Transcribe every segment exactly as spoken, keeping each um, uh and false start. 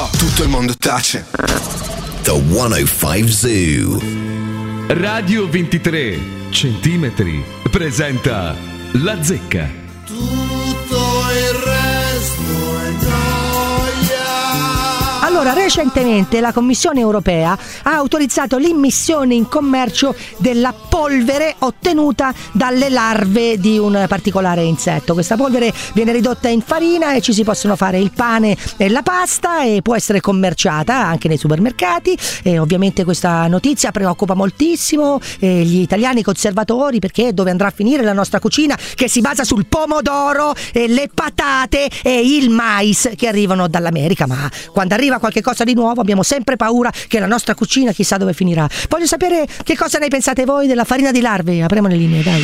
tutto il mondo tace. The centocinque Zoo. Radio ventitré centimetri presenta La Zecca. Tutto il resto è gioia. Allora, recentemente la Commissione europea ha autorizzato l'immissione in commercio della polvere ottenuta dalle larve di un particolare insetto. Questa polvere viene ridotta in farina e ci si possono fare il pane e la pasta e può essere commerciata anche nei supermercati. E ovviamente questa notizia preoccupa moltissimo eh, gli italiani conservatori, perché dove andrà a finire la nostra cucina che si basa sul pomodoro e le patate e il mais che arrivano dall'America. Ma quando arriva qualche cosa di nuovo abbiamo sempre paura che la nostra cucina chissà dove finirà. Voglio sapere che cosa ne pensate voi della farina di larve. Apriamo le linee, dai.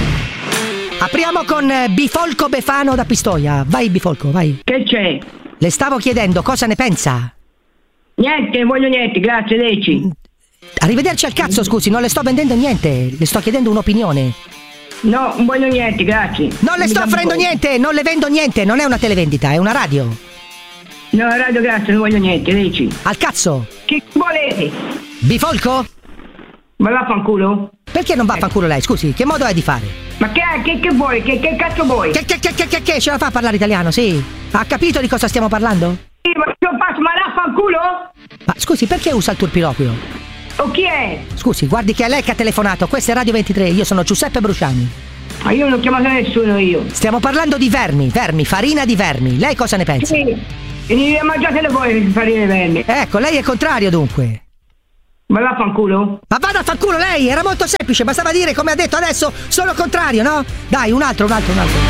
Apriamo con Bifolco Befano da Pistoia. Vai Bifolco, vai. Che c'è? Le stavo chiedendo cosa ne pensa. Niente, voglio niente, grazie, Deci. Arrivederci al cazzo, scusi, non le sto vendendo niente, le sto chiedendo un'opinione. No, non voglio niente, grazie. Non le sto offrendo niente, non le vendo niente, non è una televendita, è una radio. No, radio, grazie, non voglio niente, Deci. Al cazzo. Che volete? Bifolco? Ma vaffanculo? Perché non va a fanculo lei, scusi, che modo è di fare? Ma che, che, che vuoi? Che, che cazzo vuoi? Che, che, che, che, che, che, ce la fa a parlare italiano, sì? Ha capito di cosa stiamo parlando? Sì, ma io passo, ma vaffanculo? Ma scusi, perché usa il turpiloquio? O chi è? Scusi, guardi che è lei che ha telefonato, questa è Radio ventitré, io sono Giuseppe Bruciani. Ma io non ho chiamato nessuno io. Stiamo parlando di vermi, vermi, farina di vermi, lei cosa ne pensa? Sì, e ne mangiatele voi per farine verne. Ecco, lei è contrario dunque. Ma vaffanculo? Ma vada a fanculo lei, era molto semplice, bastava dire come ha detto adesso, sono contrario, no? Dai, un altro, un altro, un altro.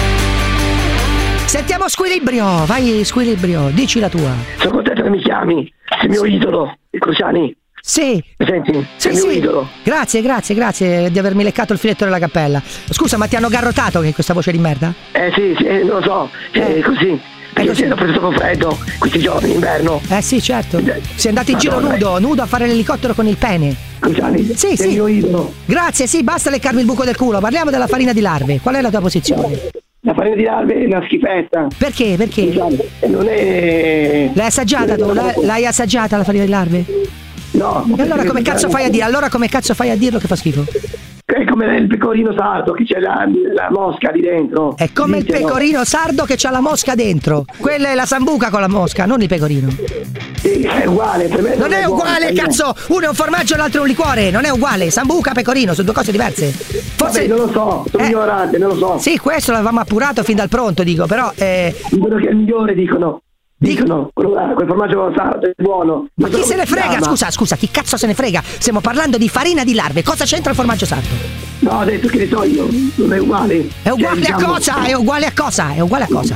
Sentiamo Squilibrio, vai Squilibrio, dici la tua. Sono contento che mi chiami, sei il mio idolo, il Cruciani. Sì. Mi senti? Sì, sei il mio sì. idolo. Grazie, grazie, grazie di avermi leccato il filetto della cappella. Scusa, ma ti hanno garrotato che questa voce di merda? Eh sì, sì, non lo so, è Eh. così. Perché così. ho preso troppo freddo questi giorni in inverno. Eh sì, certo. Sei andato in giro Madonna. nudo, nudo a fare l'elicottero con il pene. Cruciani, Sì, sei sì. il mio idolo. Grazie, sì, basta leccarmi il buco del culo. Parliamo della farina di larve. Qual è la tua posizione? La farina di larve è una schifezza. Perché? Perché? Cruciani, e non è... L'hai assaggiata tu? L'hai, l'hai assaggiata la farina di larve? No. E allora come cazzo fai a dire? Allora come cazzo fai a dirlo che fa schifo? È come il pecorino sardo che c'è la, la mosca di dentro. È come il Ditelo. pecorino sardo che c'ha la mosca dentro. Quella è la sambuca con la mosca, non il pecorino. Sì, è uguale, per me Non è uguale, buono. cazzo! Uno è un formaggio e l'altro è un liquore, non è uguale. Sambuca, pecorino, sono due cose diverse. Forse Vabbè, non lo so, sono Eh. ignorante, non lo so. Sì, questo l'avevamo appurato fin dal pronto, dico, però eh, Dicono che è il migliore, dicono. Dicono, quello là, quel formaggio sardo è buono. ma Non chi so se ne come si frega? chiama. Scusa, scusa, chi cazzo se ne frega? Stiamo parlando di farina di larve, cosa c'entra il formaggio sardo? No, ho detto che ne so io, non è uguale. È uguale Cioè, a diciamo- cosa? È uguale a cosa? È uguale a cosa?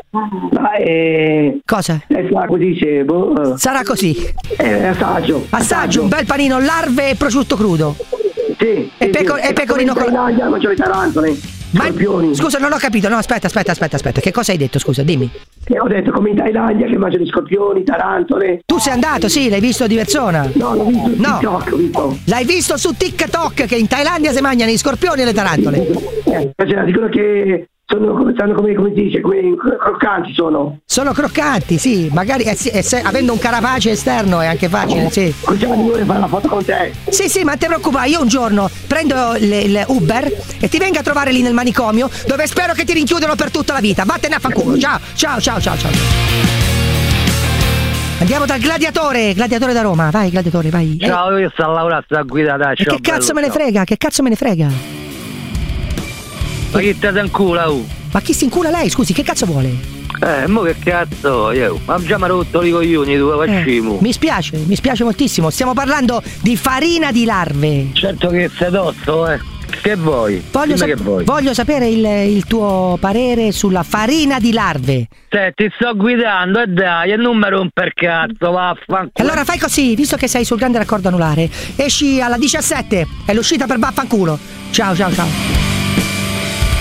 Ma è... Cosa? È sa così dice, boh. Sarà così. È assaggio. Assaggio, un bel panino, larve e prosciutto crudo. Sì. E sì, peco- sì. e pecorino Come in con- Thailandia mangiano i tarantole. Ma Scorpioni. scusa, non ho capito. No, aspetta, aspetta, aspetta, aspetta. Che cosa hai detto? Scusa, dimmi. E ho detto come in Thailandia che mangiano i scorpioni, tarantole. Tu sei andato, sì, l'hai visto di persona. No, l'ho visto su No. TikTok, ho visto. L'hai visto su TikTok che in Thailandia si mangiano gli scorpioni e le tarantole. Eh, cioè, dicono che sono come, stanno come, come si dice, come croccanti sono. Sono croccanti, sì. Magari eh, sì, eh, se- avendo un carapace esterno è anche facile, sì. Così mi vuole fare la foto con te. Sì, sì, ma non ti preoccupare, io un giorno prendo le- il Uber e ti vengo a trovare lì nel manicomio, dove spero che ti rinchiudano per tutta la vita. Vattene a fanculo. Ciao, ciao, ciao, ciao, ciao. Andiamo dal gladiatore, gladiatore da Roma. Vai, gladiatore, vai. Eh, Ciao, io sto a lavorare a guidare. e che cazzo me ne frega? Che cazzo me ne frega? Ma chi te in culo? Oh? Ma chi si incula lei, scusi, che cazzo vuole? Eh, mo che cazzo, io. Ma già mi ha rotto i coglioni, due Eh, facciamo. mi spiace, mi spiace moltissimo. Stiamo parlando di farina di larve. Certo che sei tosto, eh. Che vuoi? Voglio, Dimmi sap- che vuoi. voglio sapere il, il tuo parere sulla farina di larve. Se ti sto guidando e dai, e non mi romper cazzo, vaffanculo. Allora fai così, visto che sei sul grande raccordo anulare, esci alla diciassette, è l'uscita per vaffanculo. Ciao, ciao, ciao.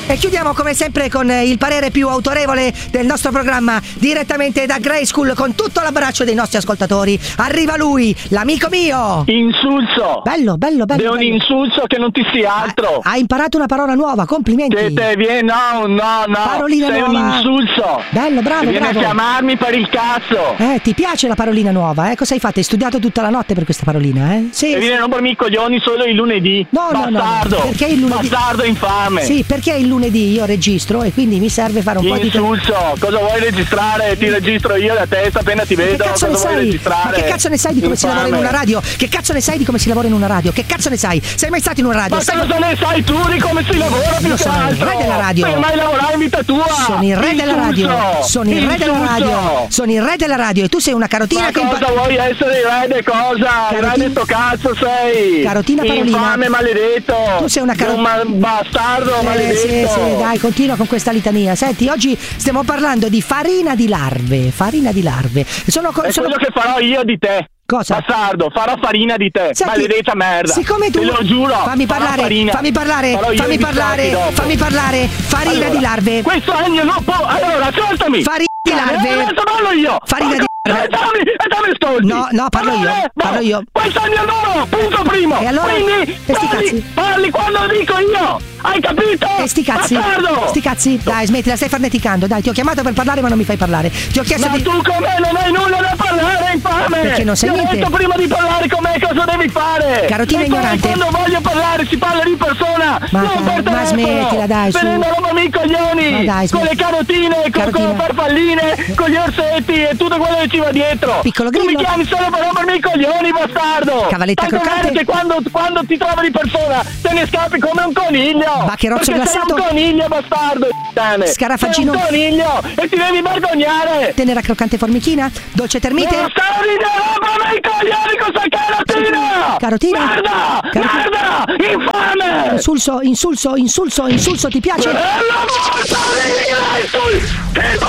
E chiudiamo come sempre con il parere più autorevole del nostro programma, direttamente da Grey School, con tutto l'abbraccio dei nostri ascoltatori. Arriva lui, l'amico mio. Insulso. Bello, bello, bello. È un bello. insulso che non ti sia altro. Ha imparato una parola nuova, complimenti. Che te viene, no, no, no. Parolina Sei nuova. un insulso. Bello, bravo, Vieni bravo. a chiamarmi per il cazzo. Eh, ti piace la parolina nuova, eh? Cosa hai fatto? Hai studiato tutta la notte per questa parolina, eh? Sì. E vieni a rompermi i coglioni solo il lunedì. No, no, no, Bastardo. no. Perché il lunedì? Bastardo infame. Sì, perché il lunedì io registro e quindi mi serve fare un po' di... Insulso. Cosa vuoi registrare? Ti registro io la testa appena ti vedo. Che cazzo Cosa ne vuoi sai? registrare? Ma che cazzo ne sai di come si lavora in una radio? Che cazzo ne sai di come si lavora in una radio? Che cazzo ne sai? Sei mai stato in una radio? Ma Sei... cosa ne sai tu di come si lavora più Io che sono il altro? re della radio. Non hai mai lavorato in vita tua. Sono il re della radio. Sono il re della radio. Sono il re della radio e tu sei una carotina Ma che cosa impa- vuoi essere il re di cosa? Il re di sto cazzo sei. Carotina Parolina. Infame maledetto. Tu sei una caro- Un ma- bastardo Eh, maledetto. sì, sì, dai, continua con questa litania. Senti, oggi stiamo parlando di farina di larve. Farina di larve. Sono, co- È sono... quello che farò io di te. Cosa? Bastardo, farò farina di te. Senti, maledetta merda. Siccome tu Te lo giuro. fammi farò parlare, farina. fammi parlare, Farò io fammi i parlare, biscotti dopo. fammi parlare. Farina Allora, di larve. Questo anno non può. Allora, ascoltami. Farina di larve. Eh, adesso parlo io. Farina di E dammi, e dammi stolti. No, no, parlo io, Eh, no. parlo io. Questo è il mio numero, punto primo. E allora? Quindi E sti parli, cazzi? parli quando dico io. Hai capito? E sti cazzi, Bastardo. sti cazzi, dai, smettila, stai farneticando, dai, ti ho chiamato per parlare ma non mi fai parlare. Ti ho chiesto Ma di... tu con me non hai nulla da parlare, infame! Perché non sai Ti niente. ho detto prima di parlare con me cosa devi fare! Carotina e poi ignorante. quando voglio parlare si parla di persona! Ma- non per ma telefono! smettila, dai, su. Venendo a rompermi i coglioni! Ma dai, con smetti. le carotine, con, con Carotina. le farfalline, con gli orsetti e tutto quello che ci va dietro! Piccolo Tu mi grillo. chiami solo per rompermi i coglioni, bastardo! Cavalletta Tanto croccante. vale che quando, quando ti trovo di persona te ne scappi come un coniglio! Baccheroccio Perché glassato. sei un coniglio, bastardo! cane. Scarafaggino. Sei un coniglio e ti devi vergognare. Tenera croccante formichina? Dolce termite? Non stai ridendo, ma i coglioni con sta carotina! Carotina? Merda! Carotina? Merda! Infame! Insulso, insulso, insulso, insulso, ti piace? E la morta di sul che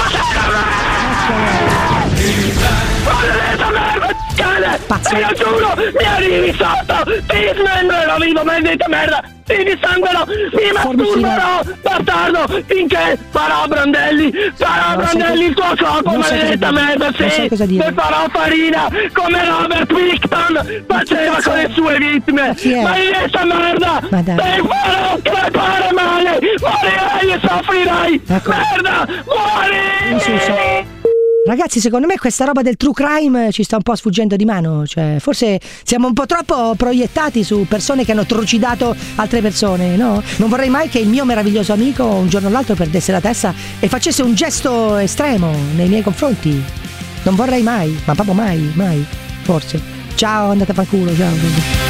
maledetta merda, cane! Pazzo. E io giuro, mi arrivi sotto, ti smembrerò vivo, maledetta merda! Ti dissanguerò, mi Formicina. masturberò, bastardo, finché farò brandelli, farò Non sai brandelli il co- tuo corpo, non sai maledetta cosa dire. merda, Non sai sì! cosa dire. Ne farò farina, come Robert Picton faceva cazzo con è? le sue vittime! Chi è? Maledetta merda! Ma dai. Ti farò crepare male! Morirai e soffrirai! Ecco. Merda! Muori! Insulso. Ragazzi, secondo me questa roba del true crime ci sta un po' sfuggendo di mano, cioè forse siamo un po' troppo proiettati su persone che hanno trucidato altre persone, no? Non vorrei mai che il mio meraviglioso amico un giorno o l'altro perdesse la testa e facesse un gesto estremo nei miei confronti. Non vorrei mai, ma proprio mai, mai, forse. Ciao, andate a fanculo, ciao.